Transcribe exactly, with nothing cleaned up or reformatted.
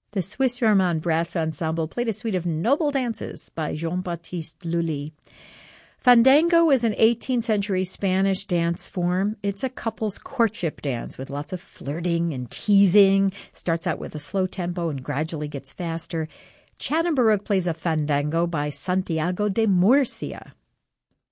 The Swiss Romand Brass Ensemble played a suite of noble dances by Jean-Baptiste Lully. Fandango is an eighteenth century Spanish dance form. It's a couple's courtship dance with lots of flirting and teasing. Starts out with a slow tempo and gradually gets faster. Chad and Baruch plays a fandango by Santiago de Murcia.